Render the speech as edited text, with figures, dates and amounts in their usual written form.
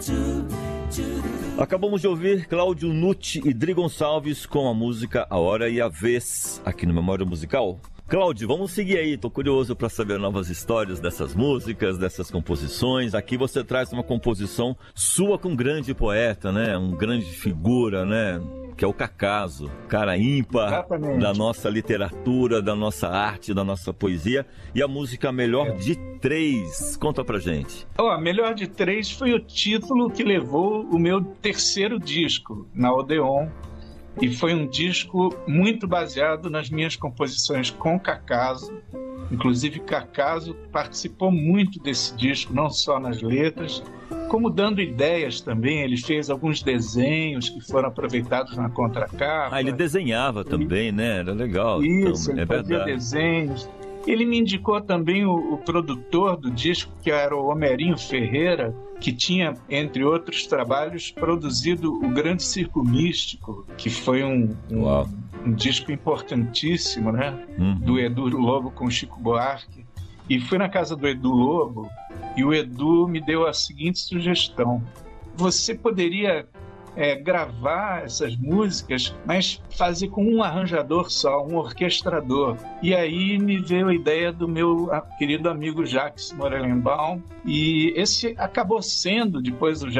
Acabamos de ouvir Cláudio Nutti e Dri Gonçalves com a música A Hora e a Vez, aqui no Memória Musical. Cláudio, vamos seguir aí, tô curioso para saber novas histórias dessas músicas, dessas composições. Aqui você traz uma composição sua com um grande poeta, né? Um grande figura, né? Que é o Cacaso, cara ímpar. Exatamente. Da nossa literatura, da nossa arte, da nossa poesia. E a música Melhor de Três, conta pra gente. Melhor de Três foi o título que levou o meu terceiro disco, na Odeon. E foi um disco muito baseado nas minhas composições com Cacaso. Inclusive, Cacaso participou muito desse disco, não só nas letras, como dando ideias também. Ele fez alguns desenhos que foram aproveitados na contracapa. Ele desenhava também, né? Era legal. Isso, então, ele fazia desenhos. Ele me indicou também o produtor do disco, que era o Homerinho Ferreira, que tinha, entre outros trabalhos, produzido o Grande Circo Místico, que foi um disco importantíssimo, né? Do Edu Lobo com Chico Buarque. E fui na casa do Edu Lobo e o Edu me deu a seguinte sugestão: você poderia gravar essas músicas, mas fazer com um arranjador só, um orquestrador. E aí me veio a ideia do meu querido amigo Jacques Morellenbaum, e esse acabou sendo, depois o